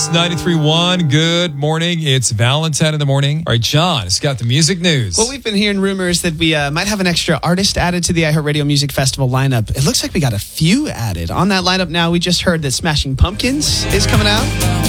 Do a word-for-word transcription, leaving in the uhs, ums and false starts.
ninety-three point one, good morning. It's Valentine in the morning. All right, John has got the music news. Well, we've been hearing rumors that we uh, might have an extra artist added to the iHeartRadio Music Festival lineup. It looks like we got a few added. On that lineup now, we just heard that Smashing Pumpkins is coming out.